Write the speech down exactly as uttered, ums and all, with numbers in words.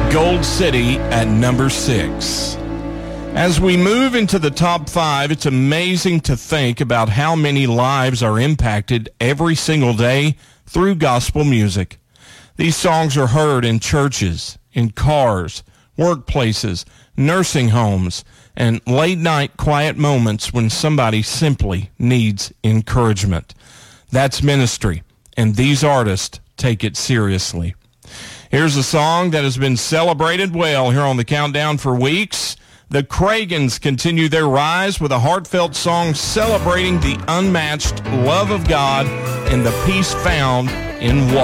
Gold City at number six. As we move into the top five, it's amazing to think about how many lives are impacted every single day through gospel music. These songs are heard in churches, in cars, workplaces, nursing homes, and late-night quiet moments when somebody simply needs encouragement. That's ministry, and these artists take it seriously. Here's a song that has been celebrated well here on the Countdown for weeks. The Cragans continue their rise with a heartfelt song celebrating the unmatched love of God and the peace found in walking.